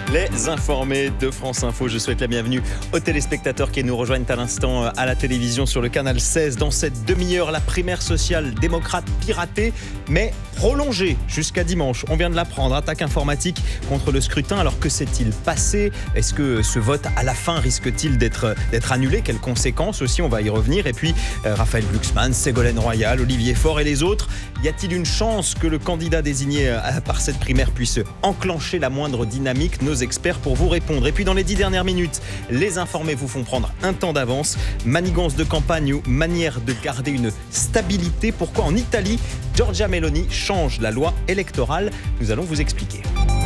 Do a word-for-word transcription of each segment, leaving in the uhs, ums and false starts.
Les informés de France Info, je souhaite la bienvenue aux téléspectateurs qui nous rejoignent à l'instant à la télévision sur le canal seize. Dans cette demi-heure, la primaire social-démocrate piratée, mais prolongée jusqu'à dimanche. On vient de l'apprendre, attaque informatique contre le scrutin. Alors que s'est-il passé? Est-ce que ce vote à la fin risque-t-il d'être, d'être annulé? Quelles conséquences aussi? On va y revenir. Et puis euh, Raphaël Glucksmann, Ségolène Royal, Olivier Faure et les autres. Y a-t-il une chance que le candidat désigné euh, par cette primaire puisse enclencher la moindre dynamique? Nos experts pour vous répondre. Et puis dans les dix dernières minutes, les informés vous font prendre un temps d'avance. Manigance de campagne ou manière de garder une stabilité? Pourquoi en Italie, Giorgia Meloni change la loi électorale? Nous allons vous expliquer.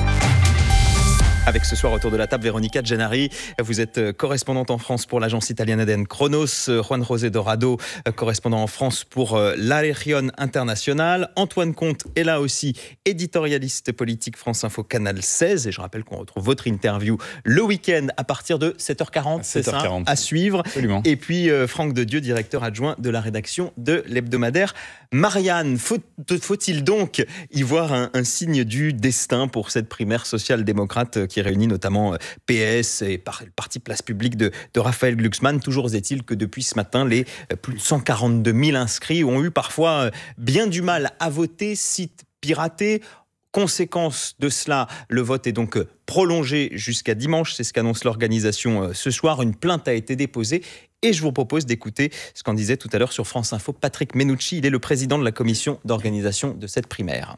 Avec ce soir autour de la table, Véronica Gennari, vous êtes correspondante en France pour l'agence italienne A D N Chronos, Juan José Dorado, correspondant en France pour La Région Internationale, Antoine Comte est là aussi, éditorialiste politique France Info Canal seize, et je rappelle qu'on retrouve votre interview le week-end à partir de sept heures quarante, c'est ça, à suivre. Absolument. Et puis euh, Franck Dedieu, directeur adjoint de la rédaction de l'hebdomadaire Marianne. Faut, faut-il donc y voir un, un signe du destin pour cette primaire social-démocrate qui réunit notamment P S et le parti Place Publique de, de Raphaël Glucksmann? Toujours est-il que depuis ce matin, les plus de cent quarante-deux mille inscrits ont eu parfois bien du mal à voter, site piraté. Conséquence de cela, le vote est donc prolongé jusqu'à dimanche, c'est ce qu'annonce l'organisation ce soir. Une plainte a été déposée et je vous propose d'écouter ce qu'en disait tout à l'heure sur France Info Patrick Menucci. Il est le président de la commission d'organisation de cette primaire.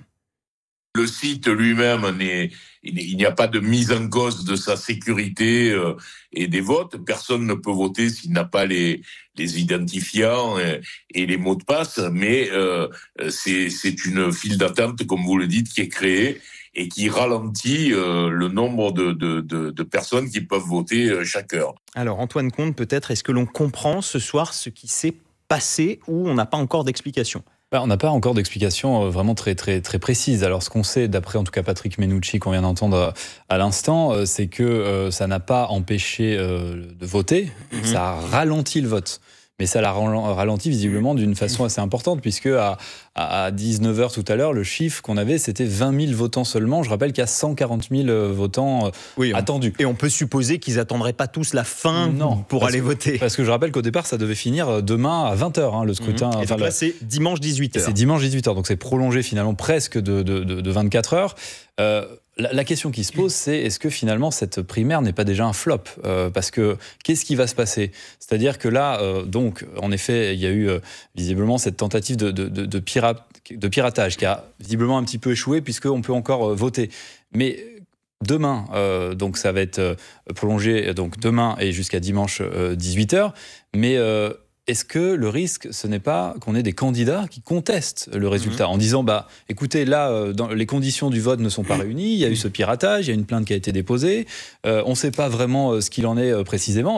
Le site lui-même, n'est, il n'y a pas de mise en cause de sa sécurité euh, et des votes. Personne ne peut voter s'il n'a pas les, les identifiants et, et les mots de passe. Mais euh, c'est, c'est une file d'attente, comme vous le dites, qui est créée et qui ralentit euh, le nombre de, de, de, de personnes qui peuvent voter euh, chaque heure. Alors Antoine Comte, peut-être, est-ce que l'on comprend ce soir ce qui s'est passé ou on n'a pas encore d'explication? Bah, on n'a pas encore d'explication vraiment très, très, très précise. Alors, ce qu'on sait, d'après en tout cas Patrick Menucci, qu'on vient d'entendre à l'instant, c'est que euh, ça n'a pas empêché euh, de voter, mmh. Ça a ralenti le vote. Mais ça l'a ralenti visiblement d'une façon assez importante, puisque à, à dix-neuf heures tout à l'heure, le chiffre qu'on avait, c'était vingt mille votants seulement. Je rappelle qu'il y a cent quarante mille votants oui, on, attendus. Et on peut supposer qu'ils n'attendraient pas tous la fin non, pour aller que, voter. Parce que je rappelle qu'au départ, ça devait finir demain à vingt heures, hein, le scrutin. Mmh. Et enfin, là, c'est dimanche dix-huit heures. C'est dimanche dix-huit heures, donc c'est prolongé finalement presque de, de, de, de vingt-quatre heures. Euh, La, la question qui se pose, c'est est-ce que finalement cette primaire n'est pas déjà un flop? euh, Parce que qu'est-ce qui va se passer? C'est-à-dire que là, euh, donc, en effet, il y a eu euh, visiblement cette tentative de, de, de, de, pirate, de piratage qui a visiblement un petit peu échoué puisqu'on peut encore euh, voter. Mais demain, euh, donc ça va être euh, prolongé donc demain et jusqu'à dimanche euh, dix-huit heures. Mais euh, est-ce que le risque, ce n'est pas qu'on ait des candidats qui contestent le résultat mmh. en disant, bah, écoutez, là, euh, dans, les conditions du vote ne sont pas réunies, il y a eu ce piratage, il y a une plainte qui a été déposée, euh, on ne sait pas vraiment euh, ce qu'il en est euh, précisément.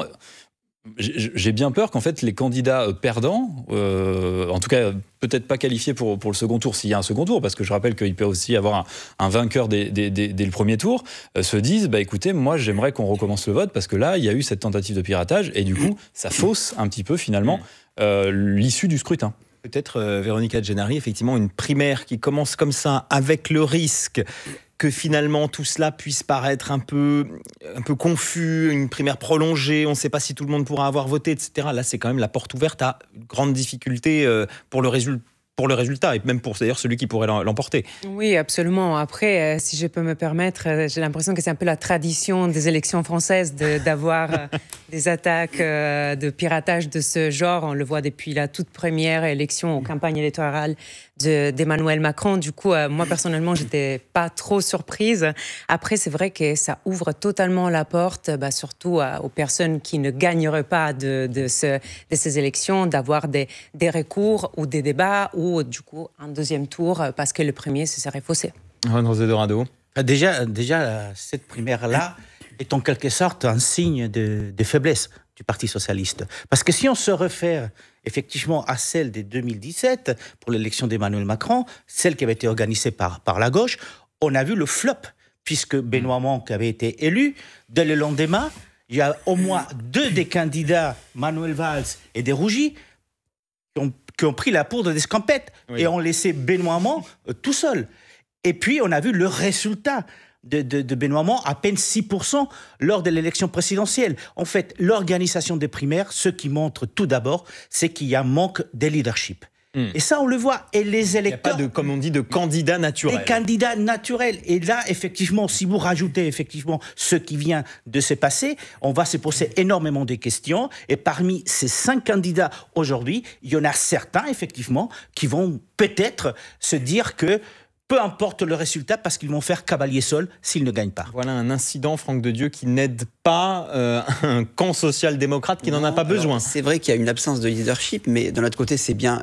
J'ai bien peur qu'en fait les candidats perdants, euh, en tout cas peut-être pas qualifiés pour, pour le second tour, s'il y a un second tour, parce que je rappelle qu'il peut aussi y avoir un, un vainqueur dès, dès, dès, dès le premier tour, euh, se disent, bah écoutez, moi j'aimerais qu'on recommence le vote, parce que là il y a eu cette tentative de piratage, et du coup ça fausse un petit peu finalement euh, l'issue du scrutin. Peut-être, euh, Véronica Gennari, effectivement une primaire qui commence comme ça, avec le risque que finalement tout cela puisse paraître un peu, un peu confus, une primaire prolongée, on ne sait pas si tout le monde pourra avoir voté, et cetera. Là, c'est quand même la porte ouverte à une grande difficulté pour le résultat. Pour le résultat, et même pour d'ailleurs celui qui pourrait l'emporter. Oui, absolument. Après, euh, si je peux me permettre, euh, j'ai l'impression que c'est un peu la tradition des élections françaises de, d'avoir euh, des attaques euh, de piratage de ce genre. On le voit depuis la toute première élection aux campagnes électorales de, d'Emmanuel Macron. Du coup, euh, moi, personnellement, je n'étais pas trop surprise. Après, c'est vrai que ça ouvre totalement la porte, bah, surtout euh, aux personnes qui ne gagneraient pas de, de, ce, de ces élections, d'avoir des, des recours ou des débats ou ou du coup un deuxième tour parce que le premier se serait faussé. Juan José Dorado. Déjà, déjà cette primaire-là est en quelque sorte un signe de, de faiblesse du Parti socialiste. Parce que si on se réfère effectivement à celle de deux mille dix-sept, pour l'élection d'Emmanuel Macron, celle qui avait été organisée par, par la gauche, on a vu le flop, puisque Benoît Hamon, qui avait été élu, dès le lendemain, il y a au moins deux des candidats, Manuel Valls et Desrougy, qui ont qui ont pris la poudre des scampettes oui. et ont laissé Benoît Hamon euh, tout seul. Et puis, on a vu le résultat. de, de, de Benoît Hamon, à peine six pour cent lors de l'élection présidentielle. En fait, l'organisation des primaires, ce qui montre tout d'abord, c'est qu'il y a un manque de leadership. Mmh. Et ça, on le voit. Et les électeurs... Il n'y a pas, de, comme on dit, de candidats naturels. Des candidats naturels. Et là, effectivement, si vous rajoutez effectivement ce qui vient de se passer, on va se poser énormément de questions. Et parmi ces cinq candidats aujourd'hui, il y en a certains, effectivement, qui vont peut-être se dire que peu importe le résultat, parce qu'ils vont faire cavalier seul s'ils ne gagnent pas. Voilà un incident, Franck de Dieu, qui n'aide pas euh, un camp social-démocrate qui n'en a pas besoin. C'est vrai qu'il y a une absence de leadership, mais d'un autre côté, c'est bien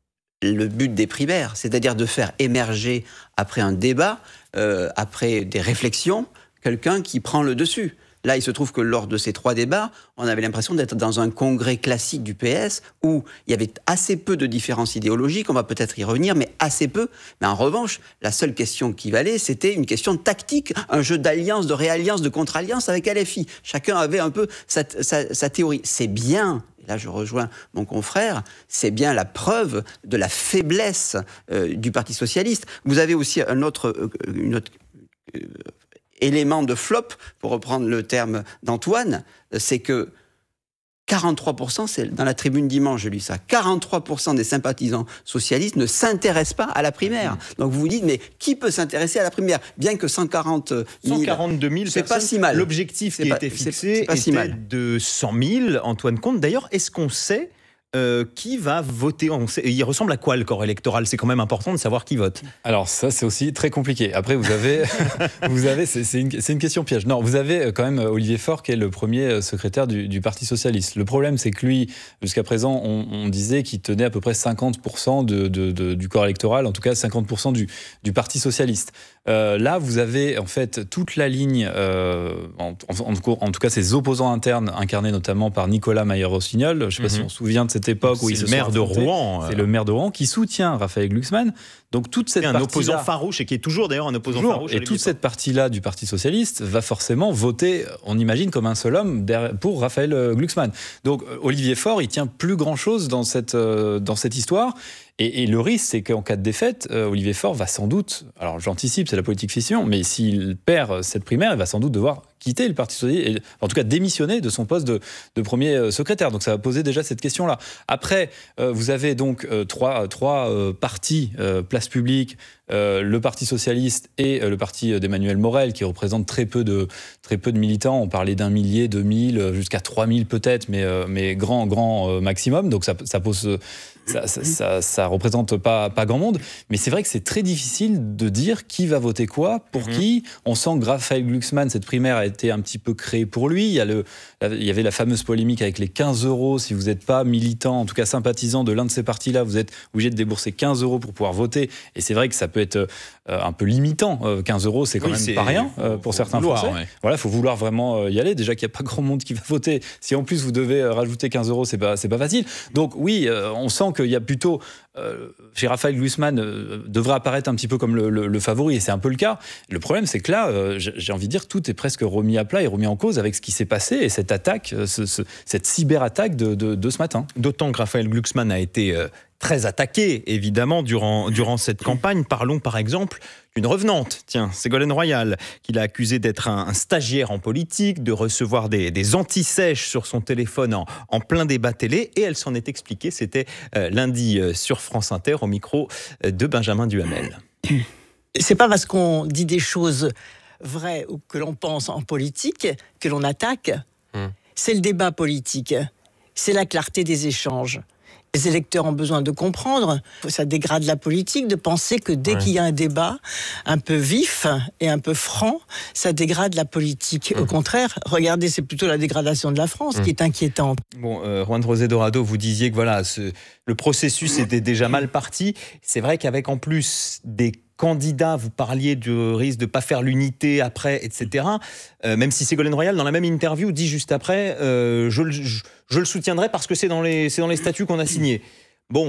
le but des primaires, c'est-à-dire de faire émerger, après un débat, euh, après des réflexions, quelqu'un qui prend le dessus. Là, il se trouve que lors de ces trois débats, on avait l'impression d'être dans un congrès classique du P S où il y avait assez peu de différences idéologiques, on va peut-être y revenir, mais assez peu. Mais en revanche, la seule question qui valait, c'était une question tactique, un jeu d'alliance, de réalliance, de contre-alliance avec L F I. Chacun avait un peu sa, sa, sa théorie. C'est bien, et là je rejoins mon confrère, c'est bien la preuve de la faiblesse euh, du Parti socialiste. Vous avez aussi un autre... Euh, une autre euh, élément de flop, pour reprendre le terme d'Antoine, c'est que quarante-trois pour cent, c'est dans la tribune dimanche, j'ai lu ça, quarante-trois pour cent des sympathisants socialistes ne s'intéressent pas à la primaire. Donc vous vous dites, mais qui peut s'intéresser à la primaire ? Bien que cent quarante mille... cent quarante-deux mille c'est personnes, pas si mal. L'objectif C'est qui pas, était c'est, fixé c'est pas était si mal. de cent mille, Antoine Comte. D'ailleurs, est-ce qu'on sait Euh, qui va voter? On sait, il ressemble à quoi le corps électoral? C'est quand même important de savoir qui vote. Alors ça, c'est aussi très compliqué. Après, vous avez, vous avez, c'est, c'est, une, c'est une question piège. Non, vous avez quand même Olivier Faure qui est le premier secrétaire du, du Parti socialiste. Le problème, c'est que lui, jusqu'à présent, on, on disait qu'il tenait à peu près cinquante pour cent de, de, de, du corps électoral, en tout cas cinquante pour cent du, du Parti socialiste. Euh, là, vous avez en fait toute la ligne, euh, en, en, en tout cas ces opposants internes incarnés notamment par Nicolas Mayer-Rossignol. Je ne sais pas mm-hmm. si on se souvient de cette époque où c'est il le se maire de Rouen. C'est le maire de Rouen qui soutient Raphaël Glucksmann. Donc toute cette un partie opposant farouche et qui est toujours d'ailleurs un opposant toujours, farouche. Et toute cette partie-là du Parti socialiste va forcément voter, on imagine, comme un seul homme pour Raphaël Glucksmann. Donc Olivier Faure, il tient plus grand-chose dans cette, euh, dans cette histoire. Et, et le risque, c'est qu'en cas de défaite, euh, Olivier Faure va sans doute, alors j'anticipe, c'est la politique fiction, mais s'il perd cette primaire, il va sans doute devoir quitter le Parti socialiste, et, en tout cas démissionner de son poste de, de premier secrétaire. Donc ça va poser déjà cette question-là. Après, euh, vous avez donc euh, trois, trois euh, partis, euh, place publique, euh, le Parti socialiste et euh, le parti d'Emmanuel Morel, qui représente très peu de, très peu de militants. On parlait d'un millier, deux mille, jusqu'à trois mille peut-être, mais, euh, mais grand, grand euh, maximum. Donc ça, ça pose... Euh, Ça, ça, ça, ça représente pas, pas grand monde, mais c'est vrai que c'est très difficile de dire qui va voter quoi, pour mmh. qui. On sent que Raphaël Glucksmann, cette primaire a été un petit peu créée pour lui. Il y, a le, il y avait la fameuse polémique avec les quinze euros. Si vous n'êtes pas militant, en tout cas sympathisant de l'un de ces partis-là, vous êtes obligé de débourser quinze euros pour pouvoir voter. Et c'est vrai que ça peut être euh, un peu limitant. Euh, quinze euros, c'est quand oui, même c'est, pas rien euh, pour certains vouloir, Français. Ouais. Voilà, il faut vouloir vraiment y aller. Déjà qu'il n'y a pas grand monde qui va voter. Si en plus vous devez rajouter quinze euros, c'est pas, c'est pas facile. Donc oui, euh, on sent qu'il y a plutôt, euh, chez Raphaël Glucksmann, euh, devrait apparaître un petit peu comme le, le, le favori, et c'est un peu le cas. Le problème, c'est que là, euh, j'ai envie de dire, tout est presque remis à plat et remis en cause avec ce qui s'est passé et cette attaque, ce, ce, cette cyberattaque de, de, de ce matin. D'autant que Raphaël Glucksmann a été euh, très attaqué, évidemment, durant, durant cette campagne. Parlons, par exemple, d'une revenante, tiens, Ségolène Royal, qui l'a accusé d'être un, un stagiaire en politique, de recevoir des, des anti-sèches sur son téléphone en, en plein débat télé, et elle s'en est expliquée. C'était euh, lundi euh, sur France Inter, au micro euh, de Benjamin Duhamel. C'est pas parce qu'on dit des choses vraies ou que l'on pense en politique que l'on attaque. Hum. C'est le débat politique, c'est la clarté des échanges. Les électeurs ont besoin de comprendre. Ça dégrade la politique de penser que dès ouais. qu'il y a un débat un peu vif et un peu franc, ça dégrade la politique. Mmh. Au contraire, regardez, c'est plutôt la dégradation de la France mmh. qui est inquiétante. Bon, euh, Juan José Dorado, vous disiez que voilà, ce, le processus était déjà mal parti. C'est vrai qu'avec en plus des candidats, vous parliez du risque de ne pas faire l'unité après, et cetera. Euh, même si Ségolène Royal, dans la même interview, dit juste après euh, je, je, je le soutiendrai parce que c'est dans les, c'est dans les statuts qu'on a signés. Bon,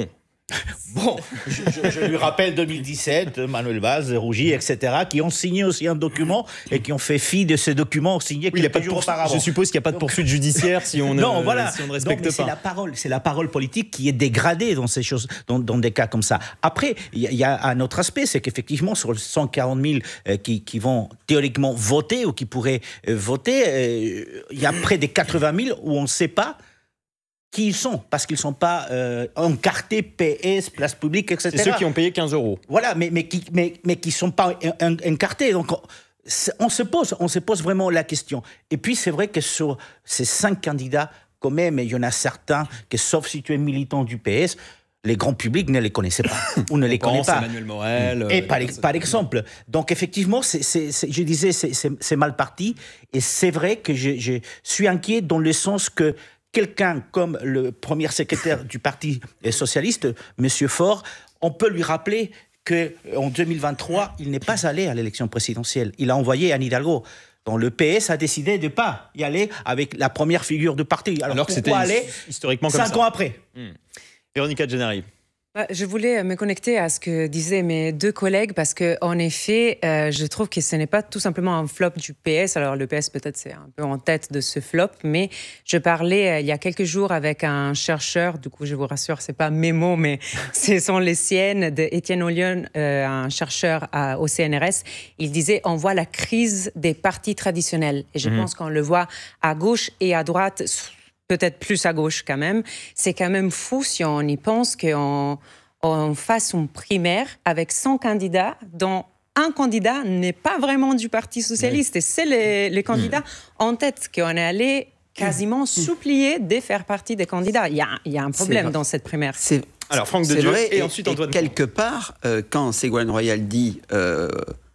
Bon, je, je, je lui rappelle deux mille dix-sept, Manuel Valls, Rougy, et cetera, qui ont signé aussi un document et qui ont fait fi de ce document signé oui, quelques jours auparavant. Je suppose qu'il n'y a pas de poursuite judiciaire si on, non, ne, voilà. si on ne respecte Donc, pas. C'est la parole, c'est la parole politique qui est dégradée dans ces choses, dans, dans des cas comme ça. Après, il y, y a un autre aspect, c'est qu'effectivement, sur les cent quarante mille euh, qui, qui vont théoriquement voter ou qui pourraient euh, voter, euh, il y a près des quatre-vingt mille où on ne sait pas qui ils sont, parce qu'ils ne sont pas euh, encartés P S, place publique, et cetera. C'est ceux qui ont payé quinze euros. Voilà, mais, mais qui ne mais, mais qui sont pas encartés. Donc, on, on, se pose, on se pose vraiment la question. Et puis, c'est vrai que sur ces cinq candidats, quand même, il y en a certains que, sauf si tu es militant du P S, les grands publics ne les connaissaient pas, ou ne les connaissent pas. Emmanuel Morel. Et par, par exemple. Donc, effectivement, c'est, c'est, c'est, je disais, c'est, c'est, c'est mal parti. Et c'est vrai que je, je suis inquiet dans le sens que quelqu'un comme le premier secrétaire du Parti socialiste, M. Faure, on peut lui rappeler qu'en deux mille vingt-trois, il n'est pas allé à l'élection présidentielle. Il a envoyé Anne Hidalgo. Donc le P S a décidé de ne pas y aller avec la première figure du parti. Alors, Alors que c'était aller historiquement comme ça. Cinq ans après. Mmh. Véronica Gennari. Je voulais me connecter à ce que disaient mes deux collègues parce qu'en effet, euh, je trouve que ce n'est pas tout simplement un flop du P S. Alors le P S peut-être c'est un peu en tête de ce flop, mais je parlais euh, il y a quelques jours avec un chercheur, du coup je vous rassure, c'est pas mes mots, mais ce sont les siennes d'Étienne Ollion, euh, un chercheur à, au C N R S. Il disait on voit la crise des partis traditionnels et je mmh. pense qu'on le voit à gauche et à droite. Peut-être plus à gauche quand même. C'est quand même fou si on y pense qu'on on fasse une primaire avec cent candidats dont un candidat n'est pas vraiment du Parti socialiste. Oui. Et c'est les, les candidats mmh. en tête qu'on est allé quasiment mmh. supplier de faire partie des candidats. Il y a, il y a un problème dans cette primaire. C'est, Alors Franck Dedieu vrai, et, et ensuite Antoine. Et quelque part, euh, quand Ségolène Royal dit... Euh,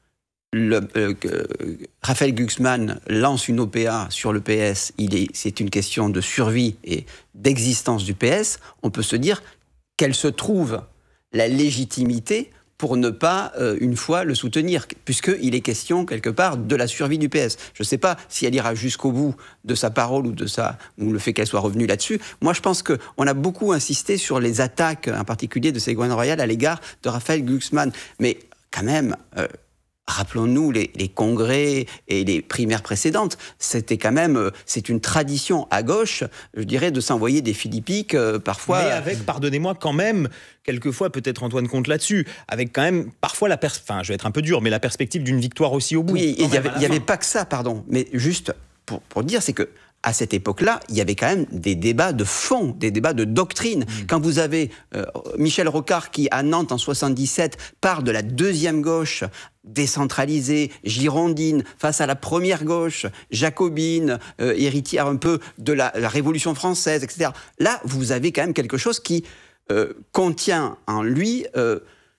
Le, euh, euh, Raphaël Glucksmann lance une O P A sur le P S, il est, c'est une question de survie et d'existence du P S, on peut se dire qu'elle se trouve la légitimité pour ne pas, euh, une fois, le soutenir, puisqu'il est question, quelque part, de la survie du P S. Je ne sais pas si elle ira jusqu'au bout de sa parole ou de sa, ou le fait qu'elle soit revenue là-dessus. Moi, je pense qu'on a beaucoup insisté sur les attaques, en particulier de Ségolène Royal, à l'égard de Raphaël Glucksmann. Mais quand même... Euh, Rappelons-nous les, les congrès et les primaires précédentes. C'était quand même, c'est une tradition à gauche, je dirais, de s'envoyer des philippiques euh, parfois. Mais avec, pardonnez-moi, quand même, quelquefois, peut-être Antoine compte là-dessus, avec quand même parfois la pers- enfin, je vais être un peu dur, mais la perspective d'une victoire aussi au bout. Oui, il n'y avait pas que ça, pardon. Mais juste pour, pour dire, c'est que à cette époque-là, il y avait quand même des débats de fond, des débats de doctrine. Mmh. Quand vous avez euh, Michel Rocard qui, à Nantes en soixante-dix-sept, parle de la deuxième gauche décentralisée, girondine, face à la première gauche, jacobine, euh, héritière un peu de la, la Révolution française, et cetera. Là, vous avez quand même quelque chose qui euh, contient en lui... Euh,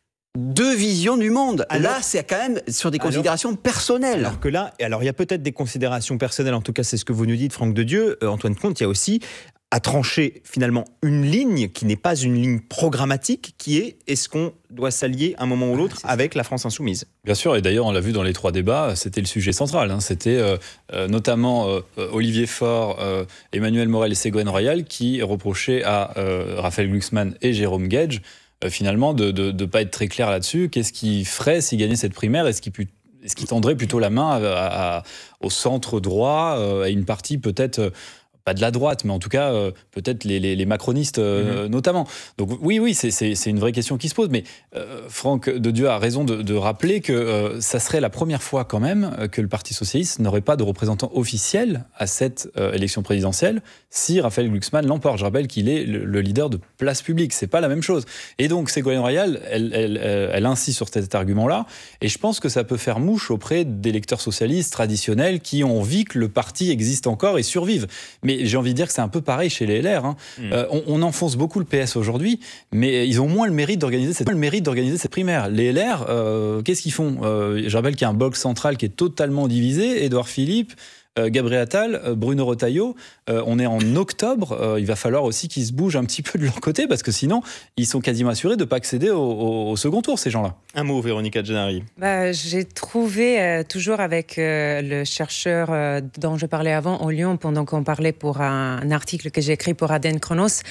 deux visions du monde. Alors, là, c'est quand même sur des considérations alors, personnelles. Alors que là, alors il y a peut-être des considérations personnelles, en tout cas c'est ce que vous nous dites, Franck Dedieu, euh, Antoine Comte, il y a aussi à trancher finalement une ligne qui n'est pas une ligne programmatique, qui est est-ce qu'on doit s'allier à un moment ou l'autre ah, avec la France insoumise. Bien sûr, et d'ailleurs on l'a vu dans les trois débats, c'était le sujet central. Hein. C'était euh, euh, notamment euh, Olivier Faure, euh, Emmanuel Morel et Ségolène Royal qui reprochaient à euh, Raphaël Glucksmann et Jérôme Guedj finalement, de ne pas être très clair là-dessus. Qu'est-ce qui ferait s'il gagnait cette primaire ? Est-ce qu'il, est-ce qu'il tendrait plutôt la main à, à, à, au centre droit, à une partie peut-être... pas de la droite, mais en tout cas, euh, peut-être les, les, les macronistes euh, mmh. notamment. Donc oui, oui, c'est, c'est, c'est une vraie question qui se pose. Mais euh, Franck Dedieu a raison de, de rappeler que euh, ça serait la première fois quand même que le Parti socialiste n'aurait pas de représentant officiel à cette euh, élection présidentielle si Raphaël Glucksmann l'emporte. Je rappelle qu'il est le, le leader de Place Publique. C'est pas la même chose. Et donc Ségolène Royal, elle, elle, elle, elle insiste sur cet argument-là. Et je pense que ça peut faire mouche auprès d'électeurs socialistes traditionnels qui ont envie que le parti existe encore et survive. Mais j'ai envie de dire que c'est un peu pareil chez les L R. Hein. Mmh. Euh, on, on enfonce beaucoup le P S aujourd'hui, mais ils ont moins le mérite d'organiser cette, le mérite d'organiser cette primaire. Les L R, euh, qu'est-ce qu'ils font ? euh, Je rappelle qu'il y a un bloc central qui est totalement divisé. Édouard Philippe, euh, Gabriel Attal, euh, Bruno Retailleau. Euh, on est en octobre. Euh, il va falloir aussi qu'ils se bougent un petit peu de leur côté, parce que sinon, ils sont quasiment assurés de ne pas accéder au, au, au second tour, ces gens-là. Un mot, Véronica Gennari. Bah, j'ai trouvé, euh, toujours avec euh, le chercheur euh, dont je parlais avant, au Lyon, pendant qu'on parlait pour un, un article que j'ai écrit pour A D N Chronos,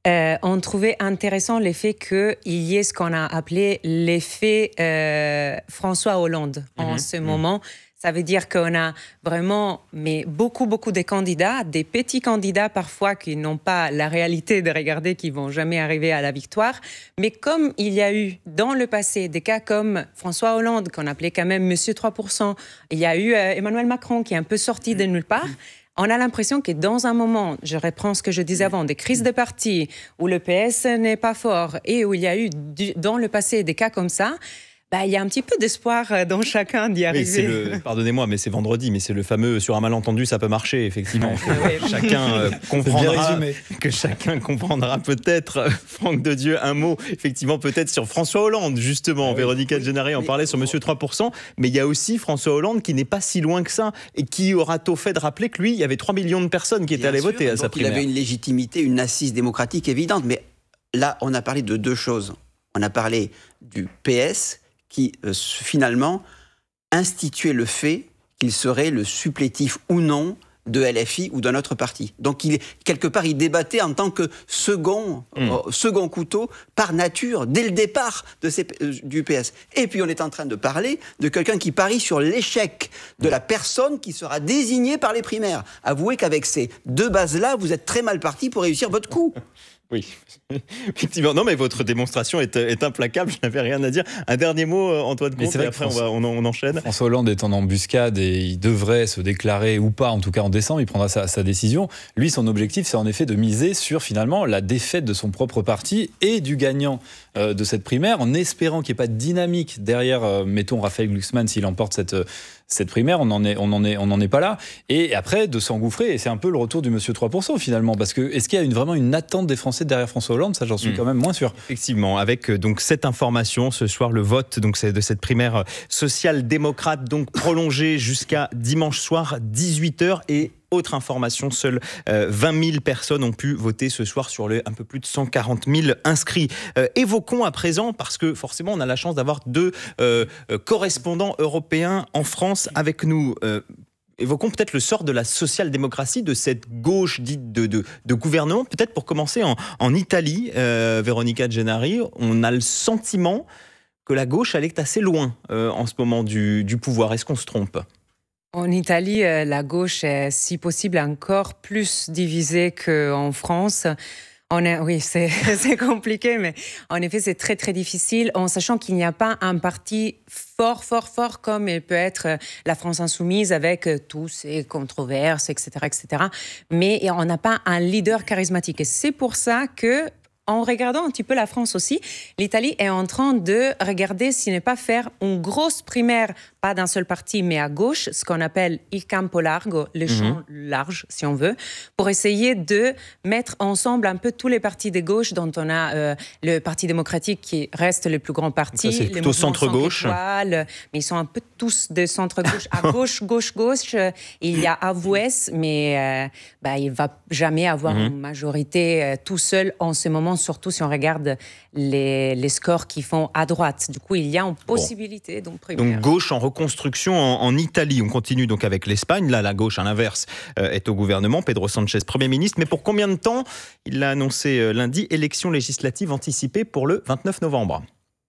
euh, on trouvait intéressant l'effet qu'il y ait ce qu'on a appelé l'effet euh, François Hollande mmh. en ce mmh. moment. Ça veut dire qu'on a vraiment mais beaucoup, beaucoup de candidats, des petits candidats parfois qui n'ont pas la réalité de regarder, qui ne vont jamais arriver à la victoire. Mais comme il y a eu dans le passé des cas comme François Hollande, qu'on appelait quand même Monsieur trois pour cent, il y a eu euh, Emmanuel Macron qui est un peu sorti de nulle part, on a l'impression que dans un moment, je reprends ce que je disais avant, des crises de parti, où le P S n'est pas fort et où il y a eu du, dans le passé des cas comme ça, bah, il y a un petit peu d'espoir dans chacun d'y arriver. Oui, c'est le, pardonnez-moi, mais c'est vendredi, mais c'est le fameux sur un malentendu, ça peut marcher, effectivement. Que chacun euh, comprendra, que chacun comprendra peut-être. Franck Dedieu, un mot, effectivement, peut-être sur François Hollande, justement. Oui, Véronica Gennari en parlait sur Monsieur trois pour cent, mais il y a aussi François Hollande qui n'est pas si loin que ça et qui aura tôt fait de rappeler que lui, il y avait trois millions de personnes qui étaient Bien allées sûr, voter à sa primaire. Il avait une légitimité, une assise démocratique évidente, mais là, on a parlé de deux choses. On a parlé du P S qui, euh, finalement, instituait le fait qu'il serait le supplétif ou non de L F I ou d'un autre parti. Donc, il, quelque part, il débattait en tant que second, mmh. euh, second couteau, par nature, dès le départ de ces, euh, du P S. Et puis, on est en train de parler de quelqu'un qui parie sur l'échec de la personne qui sera désignée par les primaires. Avouez qu'avec ces deux bases-là, vous êtes très mal parti pour réussir votre coup. Oui, effectivement. Non, mais votre démonstration est, est implacable, je n'avais rien à dire. Un dernier mot, Antoine Comte, et après François, on, va, on, on enchaîne. François Hollande est en embuscade et il devrait se déclarer ou pas, en tout cas en décembre, il prendra sa, sa décision. Lui, son objectif, c'est en effet de miser sur finalement la défaite de son propre parti et du gagnant euh, de cette primaire, en espérant qu'il n'y ait pas de dynamique derrière, euh, mettons, Raphaël Glucksmann, s'il emporte cette... cette primaire, on n'en est, on en est, on en est pas là. Et après, de s'engouffrer, et c'est un peu le retour du Monsieur trois pour cent finalement, parce que est-ce qu'il y a une, vraiment une attente des Français derrière François Hollande ? Ça, j'en suis mmh. quand même moins sûr. Effectivement, avec donc cette information, ce soir, le vote donc c'est de cette primaire social-démocrate, donc prolongée jusqu'à dimanche soir, dix-huit heures, et autre information, seules euh, vingt mille personnes ont pu voter ce soir sur les un peu plus de cent quarante mille inscrits. Euh, évoquons à présent, parce que forcément on a la chance d'avoir deux euh, euh, correspondants européens en France avec nous. Euh, évoquons peut-être le sort de la social-démocratie, de cette gauche dite de, de, de gouvernement. Peut-être pour commencer en, en Italie, euh, Véronica Gennari, on a le sentiment que la gauche elle est assez loin euh, en ce moment du, du pouvoir. Est-ce qu'on se trompe ? En Italie, la gauche est, si possible, encore plus divisée qu'en France. On est, oui, c'est, c'est compliqué, mais en effet, c'est très, très difficile, en sachant qu'il n'y a pas un parti fort, fort, fort, comme il peut être la France Insoumise, avec tous ses controverses, et cetera, et cetera. Mais on n'a pas un leader charismatique. Et c'est pour ça que, en regardant un petit peu la France aussi, l'Italie est en train de regarder s'il n'est pas faire une grosse primaire, pas d'un seul parti, mais à gauche, ce qu'on appelle il campo largo, le champ mmh. large, si on veut, pour essayer de mettre ensemble un peu tous les partis de gauche, dont on a euh, le Parti démocratique qui reste le plus grand parti. Ça, c'est plutôt centre-gauche. Mais ils sont un peu tous de centre-gauche. À gauche, gauche, gauche, euh, il y a Avoues, mais euh, bah, il ne va jamais avoir mmh. une majorité euh, tout seul en ce moment, surtout si on regarde les, les scores qu'ils font à droite. Du coup, il y a une possibilité. Bon. Donc, primaire. donc, gauche en reconstruction en, en Italie. On continue donc avec l'Espagne. Là, la gauche, à l'inverse, euh, est au gouvernement. Pedro Sánchez, Premier ministre. Mais pour combien de temps ? Il l'a annoncé euh, lundi, élection législative anticipée pour le vingt-neuf novembre.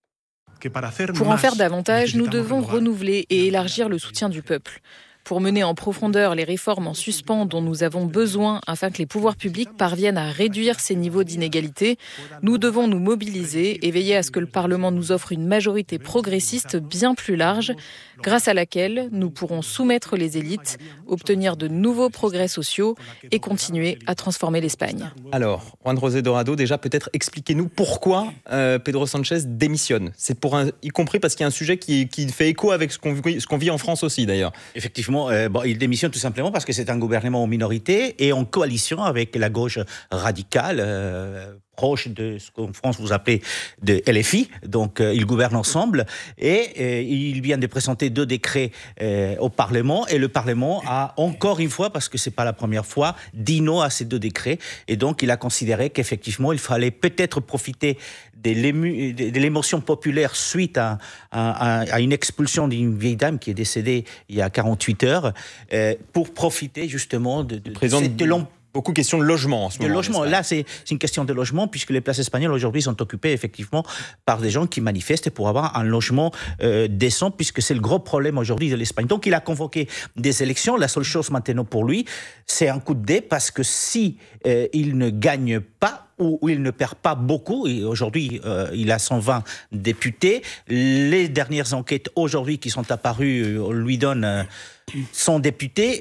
Pour en faire davantage, nous devons renouveler et élargir le soutien du peuple. Pour mener en profondeur les réformes en suspens dont nous avons besoin afin que les pouvoirs publics parviennent à réduire ces niveaux d'inégalité, nous devons nous mobiliser et veiller à ce que le Parlement nous offre une majorité progressiste bien plus large, grâce à laquelle nous pourrons soumettre les élites, obtenir de nouveaux progrès sociaux et continuer à transformer l'Espagne. Alors, Juan José Dorado, déjà peut-être expliquez-nous pourquoi euh, Pedro Sánchez démissionne. C'est pour un, y compris parce qu'il y a un sujet qui, qui fait écho avec ce qu'on, ce qu'on vit en France aussi d'ailleurs. Effectivement. Euh, bon, il démissionne tout simplement parce que c'est un gouvernement en minorité et en coalition avec la gauche radicale, euh, proche de ce qu'en France vous appelez de L F I. Donc, euh, ils gouvernent ensemble et euh, il vient de présenter deux décrets euh, au Parlement et le Parlement a encore une fois, parce que c'est pas la première fois, dit non à ces deux décrets. Et donc, il a considéré qu'effectivement, il fallait peut-être profiter de l'émotion populaire suite à, à, à une expulsion d'une vieille dame qui est décédée il y a quarante-huit heures, euh, pour profiter justement de, de, de cette Beaucoup question de logement en ce de moment. logement. Là, c'est, c'est une question de logement, puisque les places espagnoles aujourd'hui sont occupées effectivement par des gens qui manifestent pour avoir un logement euh, décent, puisque c'est le gros problème aujourd'hui de l'Espagne. Donc il a convoqué des élections. La seule chose maintenant pour lui, c'est un coup de dé, parce que si euh, il ne gagne pas, où il ne perd pas beaucoup, et aujourd'hui euh, il a cent vingt députés, les dernières enquêtes aujourd'hui qui sont apparues euh, lui donnent euh, cent députés,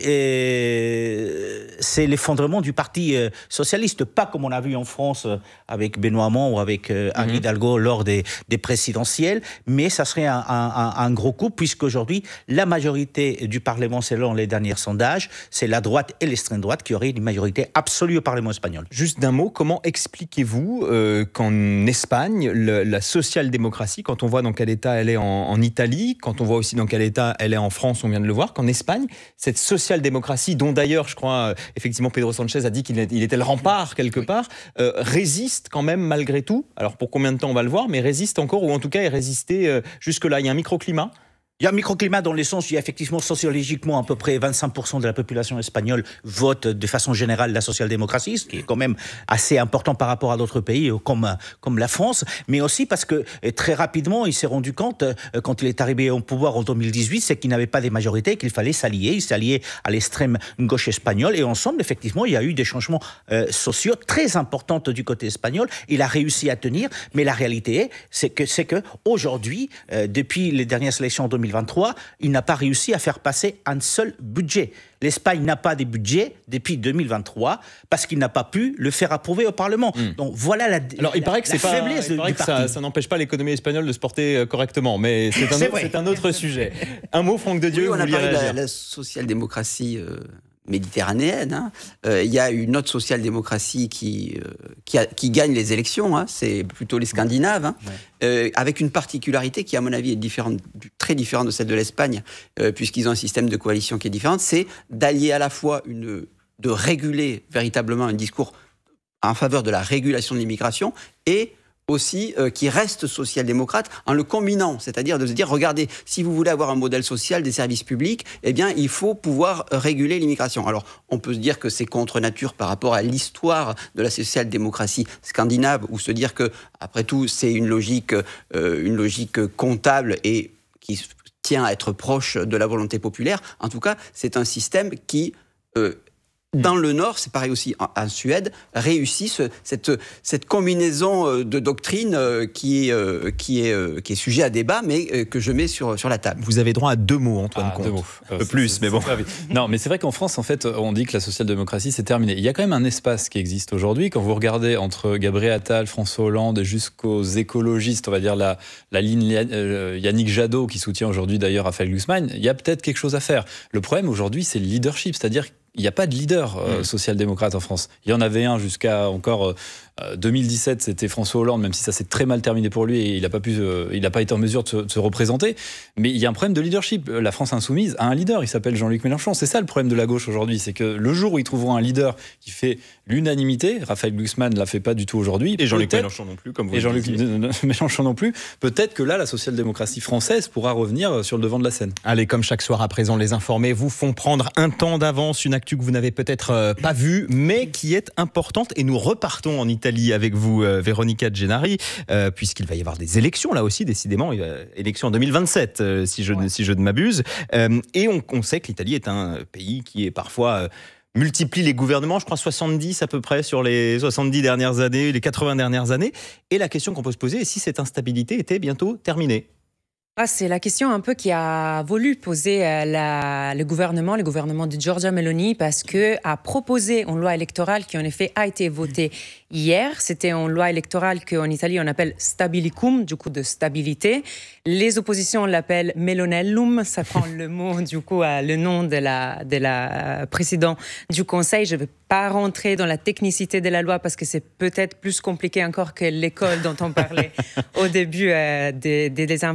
et c'est l'effondrement du Parti euh, socialiste, pas comme on a vu en France euh, avec Benoît Hamon ou avec euh, Anne mm-hmm. Hidalgo lors des, des présidentielles, mais ça serait un, un, un gros coup, puisqu'aujourd'hui la majorité du Parlement, selon les derniers sondages, c'est la droite et l'extrême droite qui auraient une majorité absolue au Parlement espagnol. Juste d'un mot, comment expliquez-vous euh, qu'en Espagne, le, la social-démocratie, quand on voit dans quel état elle est en, en Italie, quand on voit aussi dans quel état elle est en France, on vient de le voir, qu'en Espagne, cette social-démocratie, dont d'ailleurs, je crois, euh, effectivement, Pedro Sanchez a dit qu'il il était le rempart quelque oui. part, euh, résiste quand même malgré tout. Alors pour combien de temps on va le voir, mais résiste encore, ou en tout cas est résisté euh, jusque-là. Il y a un microclimat. Il y a un microclimat dans le sens où il y a effectivement sociologiquement à peu près vingt-cinq pour cent de la population espagnole vote de façon générale la social-démocratie, ce qui est quand même assez important par rapport à d'autres pays comme, comme la France, mais aussi parce que très rapidement il s'est rendu compte, quand il est arrivé au pouvoir en deux mille dix-huit, c'est qu'il n'avait pas des majorités, qu'il fallait s'allier. Il s'est allié à l'extrême gauche espagnole, et ensemble effectivement il y a eu des changements euh, sociaux très importants du côté espagnol. Il a réussi à tenir, mais la réalité est c'est que, c'est que aujourd'hui, euh, depuis les dernières élections en deux mille vingt-trois, il n'a pas réussi à faire passer un seul budget. L'Espagne n'a pas de budget depuis deux mille vingt-trois parce qu'il n'a pas pu le faire approuver au Parlement. Mmh. Donc voilà la, Alors, il paraît que, la c'est faiblesse pas, il paraît du que parti. Ça, ça n'empêche pas l'économie espagnole de se porter correctement, mais c'est un, c'est autre, c'est un autre sujet. Un mot, Franck de Dieu, oui, vous on a vouliez parlé de réagir. la, la social-démocracie euh, méditerranéenne. Hein. Euh, il y a une autre social-démocratie qui, euh, qui, a, qui gagne les élections, hein. C'est plutôt les Scandinaves, hein. ouais. euh, avec une particularité qui, à mon avis, est différente, très différente de celle de l'Espagne, euh, puisqu'ils ont un système de coalition qui est différent, c'est d'allier à la fois une, de réguler véritablement un discours en faveur de la régulation de l'immigration et aussi euh, qui reste social-démocrate en le combinant, c'est-à-dire de se dire, regardez, si vous voulez avoir un modèle social des services publics, eh bien, il faut pouvoir réguler l'immigration. Alors, on peut se dire que c'est contre nature par rapport à l'histoire de la social-démocratie scandinave, ou se dire que, après tout, c'est une logique, euh, une logique comptable et qui tient à être proche de la volonté populaire. En tout cas, c'est un système qui... Euh, Dans le Nord, c'est pareil aussi en, en Suède, réussit ce, cette, cette combinaison de doctrines qui est, qui, est, qui est sujet à débat, mais que je mets sur, sur la table. Vous avez droit à deux mots, Antoine ah, Comte. Deux mots. Un peu plus, mais bon. Non, mais c'est vrai qu'en France, en fait, on dit que la social-démocratie, c'est terminé. Il y a quand même un espace qui existe aujourd'hui. Quand vous regardez entre Gabriel Attal, François Hollande, jusqu'aux écologistes, on va dire la, la ligne Yannick Jadot, qui soutient aujourd'hui d'ailleurs Raphaël Glucksmann, il y a peut-être quelque chose à faire. Le problème aujourd'hui, c'est le leadership, c'est-à-dire il n'y a pas de leader euh, social-démocrate en France. Il y en avait un jusqu'à encore euh, deux mille dix-sept, c'était François Hollande, même si ça s'est très mal terminé pour lui et il n'a pas, euh, pas été en mesure de se, de se représenter. Mais il y a un problème de leadership. La France insoumise a un leader, il s'appelle Jean-Luc Mélenchon. C'est ça le problème de la gauche aujourd'hui, c'est que le jour où ils trouveront un leader qui fait l'unanimité, Raphaël Glucksmann ne la fait pas du tout aujourd'hui. Et Jean-Luc Mélenchon non plus, comme vous Et le Jean-Luc disiez. Mélenchon non plus. Peut-être que là, la social-démocratie française pourra revenir sur le devant de la scène. Allez, comme chaque soir à présent, les informés vous font prendre un temps d'avance, une actu que vous n'avez peut-être euh, pas vue, mais qui est importante. Et nous repartons en Italie avec vous, euh, Véronica Gennari, euh, puisqu'il va y avoir des élections là aussi, décidément, il va, élections en deux mille vingt-sept, euh, si, je, ouais. si je ne m'abuse. Euh, et on, on sait que l'Italie est un pays qui est parfois... Euh, multiplie les gouvernements, je crois soixante-dix à peu près sur les soixante-dix dernières années, les quatre-vingts dernières années. Et la question qu'on peut se poser est si cette instabilité était bientôt terminée. Ah, c'est la question un peu qui a voulu poser la, le gouvernement, le gouvernement de Giorgia Meloni, parce que a proposé une loi électorale qui en effet a été votée hier. C'était une loi électorale qu'en Italie on appelle stabilicum, du coup de stabilité. Les oppositions l'appellent Melonellum, ça prend le mot du coup le nom de la de la présidente du Conseil. Je ne vais pas rentrer dans la technicité de la loi parce que c'est peut-être plus compliqué encore que l'école dont on parlait au début euh, des, des, des informés.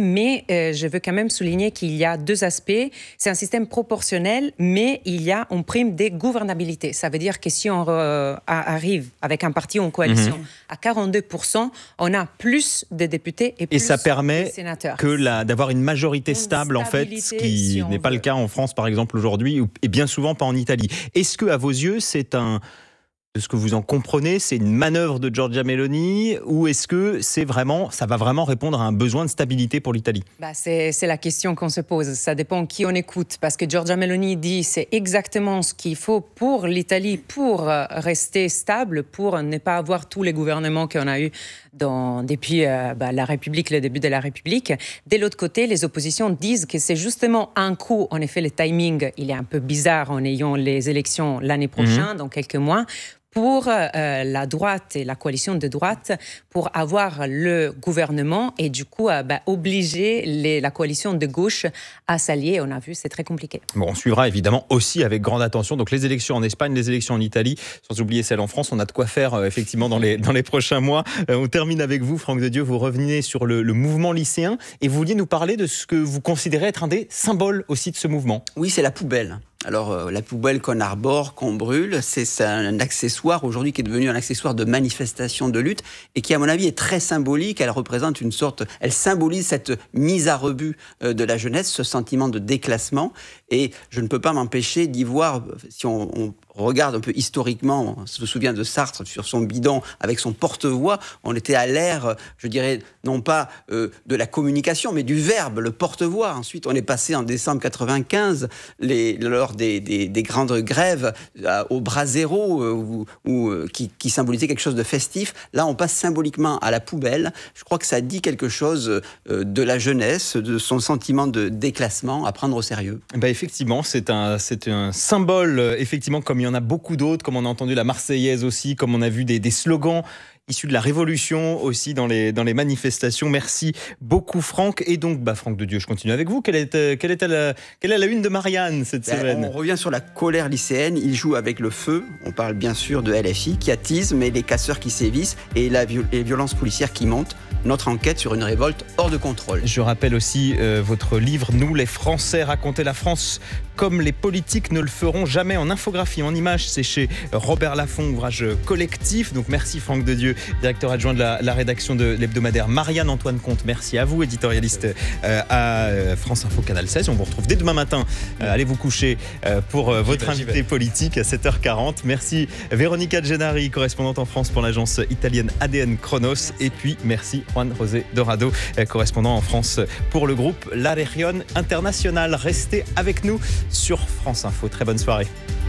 mais euh, je veux quand même souligner qu'il y a deux aspects. C'est un système proportionnel, mais il y a une prime des gouvernabilités. Ça veut dire que si on euh, arrive avec un parti en coalition mmh. à quarante-deux pour cent, on a plus de députés et plus et ça permet de sénateurs. Que la, d'avoir une majorité une stable, en fait, ce qui si n'est pas veut. le cas en France, par exemple, aujourd'hui, et bien souvent pas en Italie. Est-ce que, à vos yeux, c'est un... de ce que vous en comprenez, c'est une manœuvre de Giorgia Meloni ou est-ce que c'est vraiment, ça va vraiment répondre à un besoin de stabilité pour l'Italie ? Bah c'est, c'est la question qu'on se pose. Ça dépend qui on écoute. Parce que Giorgia Meloni dit que c'est exactement ce qu'il faut pour l'Italie, pour rester stable, pour ne pas avoir tous les gouvernements qu'on a eus dans, depuis euh, bah, la République, le début de la République. De l'autre côté, les oppositions disent que c'est justement un coup, en effet, le timing, il est un peu bizarre en ayant les élections l'année prochaine, mmh. dans quelques mois, pour euh, la droite et la coalition de droite, pour avoir le gouvernement et du coup euh, bah, obliger les, la coalition de gauche à s'allier. On a vu, c'est très compliqué. Bon, on suivra évidemment aussi avec grande attention. Donc les élections en Espagne, les élections en Italie, sans oublier celles en France. On a de quoi faire euh, effectivement dans les, dans les prochains mois. Euh, on termine avec vous, Franck de Dieu. Vous revenez sur le, le mouvement lycéen et vous vouliez nous parler de ce que vous considérez être un des symboles aussi de ce mouvement. Oui, c'est la poubelle. Alors, euh, la poubelle qu'on arbore, qu'on brûle, c'est, c'est un accessoire aujourd'hui qui est devenu un accessoire de manifestation de lutte et qui, à mon avis, est très symbolique. Elle représente une sorte, elle symbolise cette mise à rebut euh, de la jeunesse, ce sentiment de déclassement. Et je ne peux pas m'empêcher d'y voir, si on, on regarde un peu historiquement, on se souvient de Sartre sur son bidon avec son porte-voix, on était à l'ère, je dirais, non pas euh, de la communication, mais du verbe, le porte-voix. Ensuite, on est passé en décembre quatre-vingt-quinze, les, lors des, des, des grandes grèves euh, au brasero, euh, ou, ou, euh, qui, qui symbolisaient quelque chose de festif. Là, on passe symboliquement à la poubelle. Je crois que ça dit quelque chose euh, de la jeunesse, de son sentiment de déclassement à prendre au sérieux. Bah effectivement, c'est un, c'est un symbole, effectivement, comme il y en a beaucoup d'autres, comme on a entendu la Marseillaise aussi, comme on a vu des, des slogans issus de la Révolution aussi dans les, dans les manifestations. Merci beaucoup, Franck. Et donc, bah, Franck de Dieu, je continue avec vous. Quelle est, quelle est, la, quelle est la une de Marianne cette ben, semaine ? On revient sur la colère lycéenne. Il joue avec le feu. On parle bien sûr de L F I qui attise, mais les casseurs qui sévissent et la, les violences policières qui montent. Notre enquête sur une révolte hors de contrôle. Je rappelle aussi euh, votre livre « Nous, les Français, raconter la France comme les politiques ne le feront jamais » en infographie, en images. C'est chez Robert Laffont, ouvrage collectif. Donc merci Franck de Dieu, directeur adjoint de la, la rédaction de l'hebdomadaire. Marianne Antoine Comte, merci à vous, éditorialiste euh, à France Info Canal seize. On vous retrouve dès demain matin. Euh, allez vous coucher euh, pour euh, votre invité politique à sept heures quarante. Merci Véronica Gennari, correspondante en France pour l'agence italienne A D N Chronos. Et puis merci Juan José Dorado, correspondant en France pour le groupe La Région Internationale. Restez avec nous sur France Info. Très bonne soirée.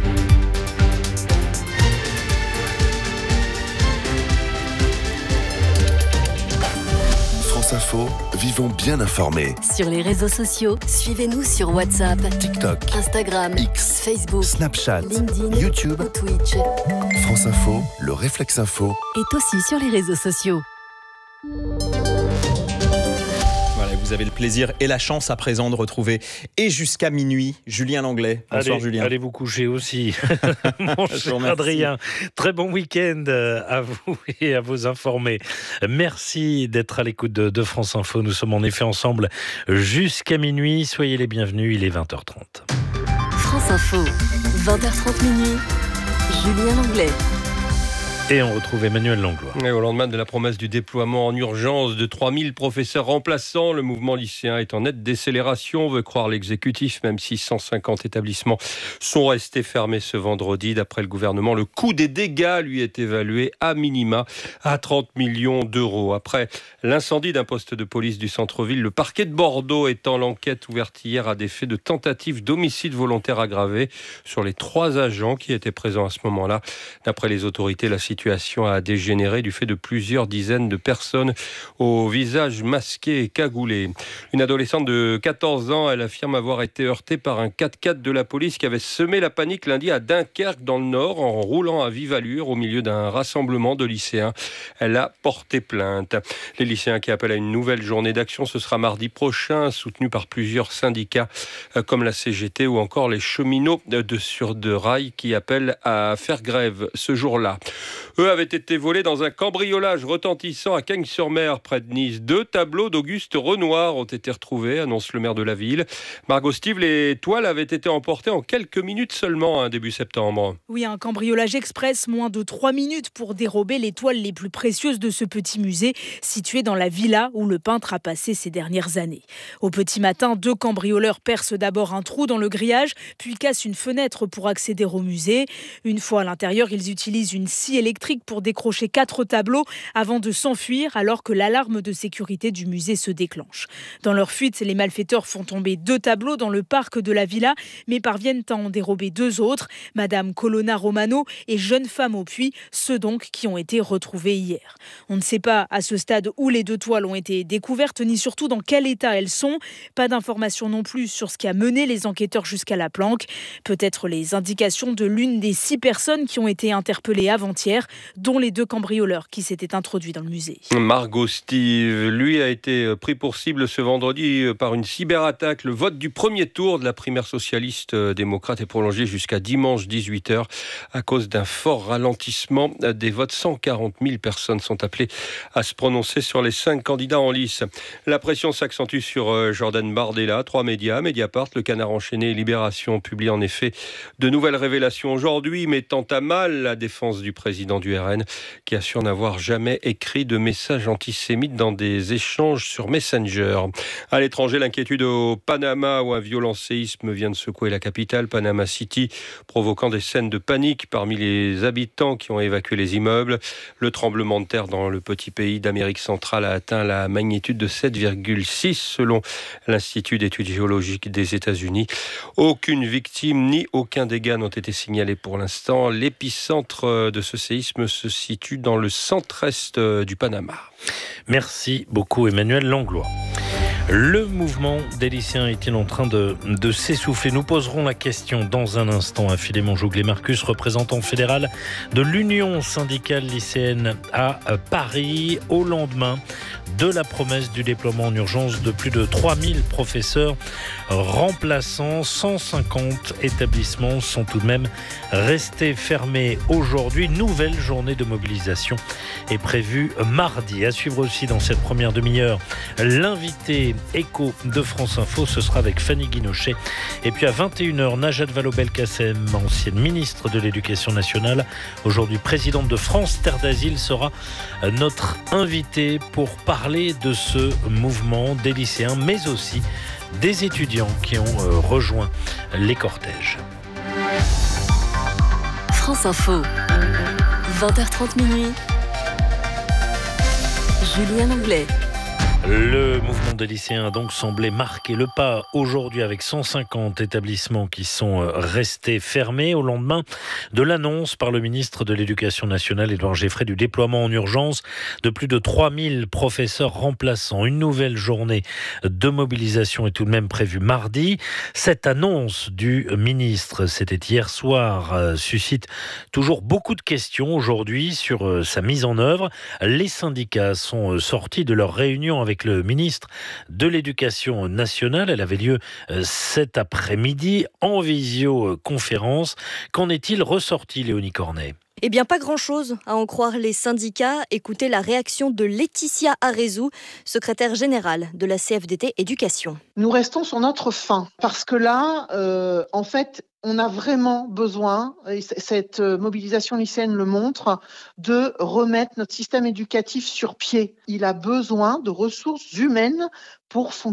France Info, vivons bien informés. Sur les réseaux sociaux, suivez-nous sur WhatsApp, TikTok, Instagram, X, Facebook, Snapchat, LinkedIn, YouTube, ou Twitch. France Info, le réflexe info, est aussi sur les réseaux sociaux. Voilà, vous avez le plaisir et la chance à présent de retrouver et jusqu'à minuit Julien Langlais. Bonsoir allez, Julien. Allez vous coucher aussi. Mon cher Adrien, très bon week-end à vous et à vos informés. Merci d'être à l'écoute de, de France Info. Nous sommes en effet ensemble jusqu'à minuit. Soyez les bienvenus, il est vingt heures trente. France Info, vingt heures trente minuit, Julien Langlais. Et on retrouve Emmanuel Langlois. Et au lendemain de la promesse du déploiement en urgence de trois mille professeurs remplaçants, le mouvement lycéen est en nette décélération, veut croire l'exécutif, même si cent cinquante établissements sont restés fermés ce vendredi. D'après le gouvernement, le coût des dégâts lui est évalué à minima à trente millions d'euros. Après l'incendie d'un poste de police du centre-ville, le parquet de Bordeaux étend l'enquête ouverte hier à des faits de tentative d'homicide volontaire aggravé sur les trois agents qui étaient présents à ce moment-là. D'après les autorités, la situation La situation a dégénéré du fait de plusieurs dizaines de personnes au visage masqué et cagoulé. Une adolescente de quatorze ans, elle affirme avoir été heurtée par un quatre-quatre de la police qui avait semé la panique lundi à Dunkerque dans le Nord en roulant à vive allure au milieu d'un rassemblement de lycéens. Elle a porté plainte. Les lycéens qui appellent à une nouvelle journée d'action, ce sera mardi prochain, soutenu par plusieurs syndicats comme la C G T ou encore les cheminots de sur de rail qui appellent à faire grève ce jour-là. Eux avaient été volés dans un cambriolage retentissant à Cagnes-sur-Mer, près de Nice. Deux tableaux d'Auguste Renoir ont été retrouvés, annonce le maire de la ville. Margot Steve, les toiles avaient été emportées en quelques minutes seulement, hein, début septembre. Oui, un cambriolage express, moins de trois minutes pour dérober les toiles les plus précieuses de ce petit musée situé dans la villa où le peintre a passé ces dernières années. Au petit matin, deux cambrioleurs percent d'abord un trou dans le grillage, puis cassent une fenêtre pour accéder au musée. Une fois à l'intérieur, ils utilisent une scie électrique pour décrocher quatre tableaux avant de s'enfuir alors que l'alarme de sécurité du musée se déclenche. Dans leur fuite, les malfaiteurs font tomber deux tableaux dans le parc de la villa, mais parviennent à en dérober deux autres, Madame Colonna Romano et Jeune femme au puits, ceux donc qui ont été retrouvés hier. On ne sait pas à ce stade où les deux toiles ont été découvertes, ni surtout dans quel état elles sont. Pas d'informations non plus sur ce qui a mené les enquêteurs jusqu'à la planque. Peut-être les indications de l'une des six personnes qui ont été interpellées avant-hier, dont les deux cambrioleurs qui s'étaient introduits dans le musée. Margot Steve, lui, a été pris pour cible ce vendredi par une cyberattaque. Le vote du premier tour de la primaire socialiste démocrate est prolongé jusqu'à dimanche dix-huit heures à cause d'un fort ralentissement des votes. cent quarante mille personnes sont appelées à se prononcer sur les cinq candidats en lice. La pression s'accentue sur Jordan Bardella. Trois médias, Mediapart, Le Canard enchaîné et Libération, publient en effet de nouvelles révélations aujourd'hui, mettant à mal la défense du président du R N, qui assure n'avoir jamais écrit de messages antisémites dans des échanges sur Messenger. À l'étranger, l'inquiétude au Panama, où un violent séisme vient de secouer la capitale, Panama City, provoquant des scènes de panique parmi les habitants qui ont évacué les immeubles. Le tremblement de terre dans le petit pays d'Amérique centrale a atteint la magnitude de sept virgule six selon l'Institut d'études géologiques des États-Unis. Aucune victime ni aucun dégât n'ont été signalés pour l'instant. L'épicentre de ce séisme se situe dans le centre-est du Panama. Merci beaucoup Emmanuel Langlois. Le mouvement des lycéens est-il en train de, de s'essouffler? Nous poserons la question dans un instant à Philémon Jouglet-Marcus, représentant fédéral de l'Union syndicale lycéenne à Paris, au lendemain de la promesse du déploiement en urgence de plus de trois mille professeurs remplaçants. cent cinquante établissements sont tout de même restés fermés aujourd'hui. Nouvelle journée de mobilisation est prévue mardi. À suivre aussi dans cette première demi-heure, l'invité écho de France Info, ce sera avec Fanny Guinochet. Et puis à vingt et une heures, Najat Vallaud-Belkacem, ancienne ministre de l'Éducation nationale, aujourd'hui présidente de France Terre d'Asile, sera notre invitée pour parler de ce mouvement des lycéens, mais aussi des étudiants qui ont rejoint les cortèges. France Info, vingt heures trente minuit. Julien Anglais. Le mouvement des lycéens a donc semblé marquer le pas aujourd'hui avec cent cinquante établissements qui sont restés fermés au lendemain de l'annonce par le ministre de l'Éducation nationale, Édouard Geffray, du déploiement en urgence de plus de trois mille professeurs remplaçants. Une nouvelle journée de mobilisation est tout de même prévue mardi. Cette annonce du ministre, c'était hier soir, suscite toujours beaucoup de questions aujourd'hui sur sa mise en œuvre. Les syndicats sont sortis de leur réunion avec le ministre de l'Éducation nationale. Elle avait lieu cet après-midi en visioconférence. Qu'en est-il ressorti, Léonie Cornet ? Eh bien, pas grand-chose, à en croire les syndicats. Écoutez la réaction de Laetitia Arezou, secrétaire générale de la C F D T Éducation. Nous restons sur notre faim, parce que là, euh, en fait, on a vraiment besoin, et cette mobilisation lycéenne le montre, de remettre notre système éducatif sur pied. Il a besoin de ressources humaines pour fonctionner.